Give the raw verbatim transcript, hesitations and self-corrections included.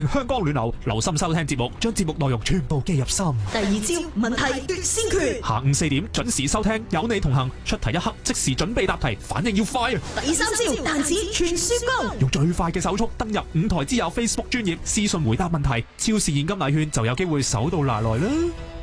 香江暖流，留心收聽節目，將節目內容全部記入心。 第二招，問題奪先決。 下午四點準時收聽，有你同行，出題一刻即時準備答題，反應要快啊！ 第三招，彈指全輸光。 用最快嘅手速登入五台之友 Facebook 專頁，私信回答問題，超市現金禮券就有機會手到拿來啦！